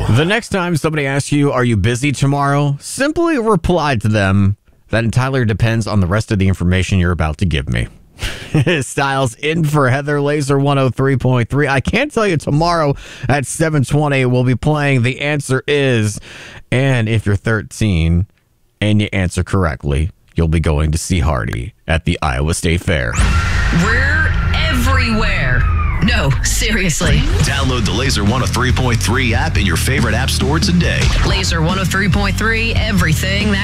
The next time somebody asks you, are you busy tomorrow? Simply reply to them, that entirely depends on the rest of the information you're about to give me. Styles in for Heather, Laser 103.3. I can't tell you tomorrow at 7:20 we'll be playing The Answer Is. And if you're 13 and you answer correctly, you'll be going to see Hardy at the Iowa State Fair. We're everywhere. No, seriously. Download the Laser 103.3 app in your favorite app store today. Laser 103.3, everything that